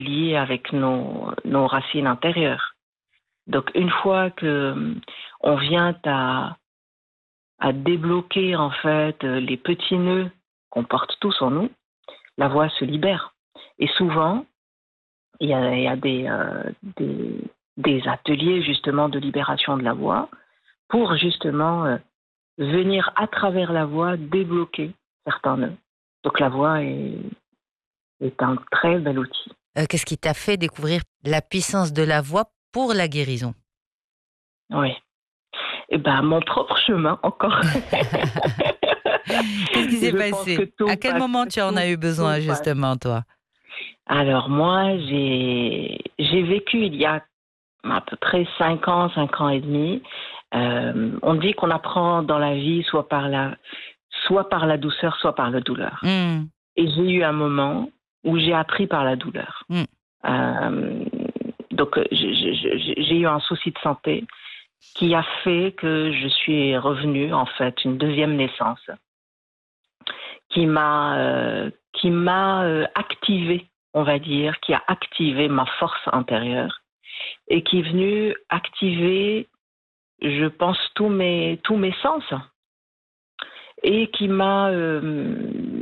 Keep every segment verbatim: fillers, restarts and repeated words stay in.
lié avec nos, nos racines intérieures. Donc, une fois que on vient à, à débloquer, en fait, les petits nœuds qu'on porte tous en nous, la voix se libère. Et souvent, il y a, il y a des, euh, des, des ateliers, justement, de libération de la voix pour, justement, euh, venir, à travers la voix, débloquer certains nœuds. Donc, la voix est, est un très bel outil. Euh, qu'est-ce qui t'a fait découvrir la puissance de la voix pour la guérison? Oui. Eh ben, mon propre chemin, encore. Qu'est-ce qui s'est Je pense que passé? tout À quel passe, moment tu en tout, as eu besoin, tout passe. justement, toi? Alors, moi, j'ai, j'ai vécu il y a à peu près cinq ans, cinq ans et demi. Euh, on dit qu'on apprend dans la vie soit par la, soit par la douceur, soit par la douleur. Mmh. Et j'ai eu un moment où j'ai appris par la douleur. Mmh. Euh, donc, j'ai, j'ai, j'ai eu un souci de santé qui a fait que je suis revenue, en fait, une deuxième naissance, qui m'a, euh, qui m'a euh, activée, on va dire, qui a activé ma force intérieure et qui est venue activer, je pense, tous mes, tous mes sens et qui m'a, euh,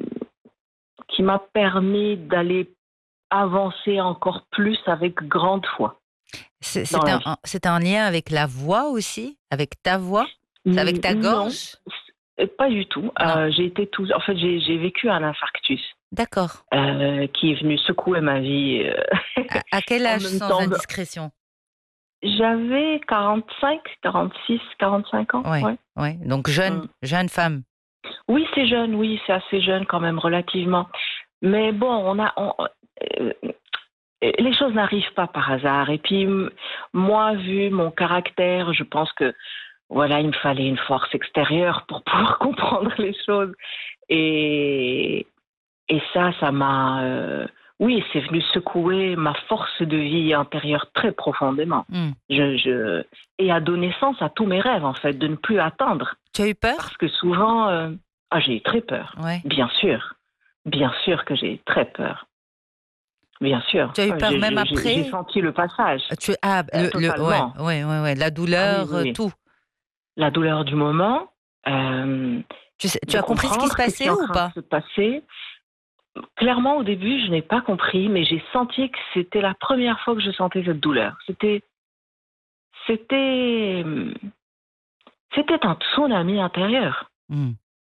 qui m'a permis d'aller avancer encore plus avec grande foi C'est- dans C'était la un, vie. un- c'était un lien avec la voix aussi? Avec ta voix? C'est avec N- ta Non, gorge? c- pas du tout. Non. Euh, j'ai été tout, en fait, j'ai, j'ai vécu un infarctus D'accord. euh, qui est venu secouer ma vie. euh, À, à quel en âge, même sans temps, indiscrétion? j'avais quarante-cinq, quarante-six, quarante-cinq ans. Ouais, Ouais. ouais. Donc jeune, Mm. jeune femme. Oui, c'est jeune, oui, c'est assez jeune quand même, relativement. Mais bon, on a, on- euh, les choses n'arrivent pas par hasard. Et puis, m- moi, vu mon caractère, je pense que, voilà, il me fallait une force extérieure pour pouvoir comprendre les choses. Et, et ça, ça m'a, euh, oui, c'est venu secouer ma force de vie intérieure très profondément. Hmm. Je, je, et a donné sens à tous mes rêves, en fait, de ne plus attendre. Tu as eu peur? Parce que souvent, euh, ah, j'ai eu très peur. Ouais. Bien sûr. Bien sûr que j'ai eu très peur. Bien sûr. Tu as eu Ah, peur J'ai, même j'ai- j'ai- j'ai après? senti le passage. Tu ah Euh, le, le ouais, totalement. ouais, ouais, ouais, la Ah oui, douleur, oui, euh, oui. tout. La douleur du moment, euh, Tu sais, tu de as compris ce qui se comprendre qu'est-ce qui passait est en ou train de pas? se passer. Clairement, au début, je n'ai pas compris, mais j'ai senti que c'était la première fois que je sentais cette douleur. C'était, c'était, c'était un tsunami intérieur. Hmm.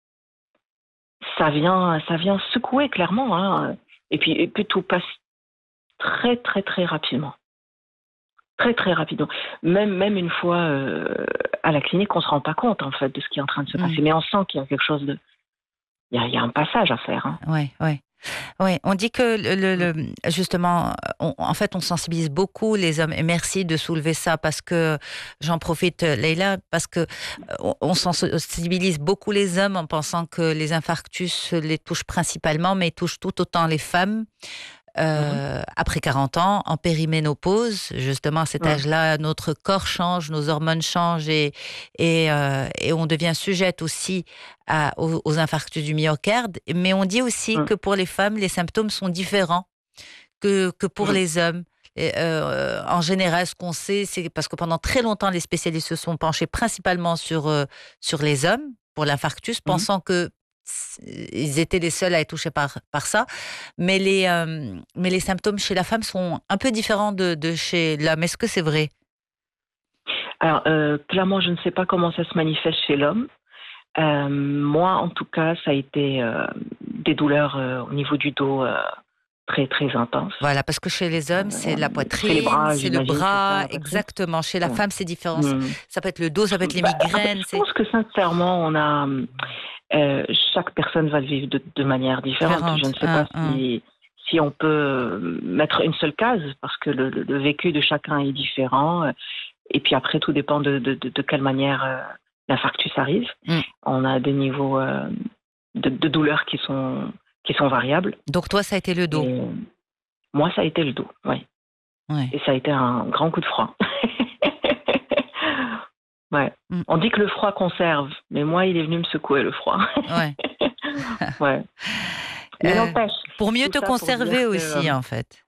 Ça vient, ça vient secouer clairement, hein. Et puis, et puis tout passe très, très, très rapidement. Très, très rapidement. Même, même une fois euh, à la clinique, on ne se rend pas compte, en fait, de ce qui est en train de se Hmm. passer. Mais on sent qu'il y a quelque chose de... Il y a, il y a un passage à faire. Hein. Ouais, ouais. Ouais, on dit que le, le- le- justement, on- en fait, on sensibilise beaucoup les hommes. Et merci de soulever ça parce que j'en profite, Leïla, parce que euh, on, on sensibilise beaucoup les hommes en pensant que les infarctus les touchent principalement, mais ils touchent tout autant les femmes. Mhm. Euh, après quarante ans, en périménopause, justement à cet Mhm. âge-là, notre corps change, nos hormones changent et, et, euh, et on devient sujette aussi à, aux, aux infarctus du myocarde. Mais on dit aussi Mhm. que pour les femmes, les symptômes sont différents que, que pour Mhm. les hommes. Et, euh, en général, ce qu'on sait, c'est parce que pendant très longtemps, les spécialistes se sont penchés principalement sur, euh, sur les hommes pour l'infarctus, Mhm. pensant que ils étaient les seuls à être touchés par, par ça. Mais les, euh, mais les symptômes chez la femme sont un peu différents de, de chez l'homme. Est-ce que c'est vrai? Alors, euh, clairement, je ne sais pas comment ça se manifeste chez l'homme. Euh, moi, en tout cas, ça a été euh, des douleurs euh, au niveau du dos euh, très, très intenses. Voilà, parce que chez les hommes, c'est la Euh, c'est les poitrine, bras, c'est le j'imagine, c'est ça bras, la poitrine. exactement. Chez la Ouais. femme, c'est différent. Mhm. Ça peut être le dos, ça peut être les Bah, après, migraines, je c'est pense que sincèrement, on a euh, chaque personne va le vivre de, de manière différente. Je ne différente. sais Hein, pas hein. si si on peut mettre une seule case parce que le, le, le vécu de chacun est différent. Et puis après, tout dépend de de, de, de quelle manière euh, l'infarctus arrive. Mm. On a des niveaux euh, de, de douleur qui sont qui sont variables. Donc toi, ça a été le dos. Et moi, ça a été le dos, oui. Ouais. Et ça a été un grand coup de froid. Ouais. Mm. On dit que le froid conserve, mais moi, il est venu me secouer le froid. Ouais. Ouais. Mais Euh, n'empêche. pour mieux tout te ça pour conserver dire que, aussi, euh, en fait.